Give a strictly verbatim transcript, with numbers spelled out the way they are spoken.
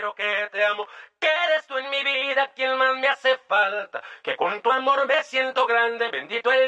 juro que te amo, que eres tú en mi vida quien más me hace falta, que con tu amor me siento grande, bendito el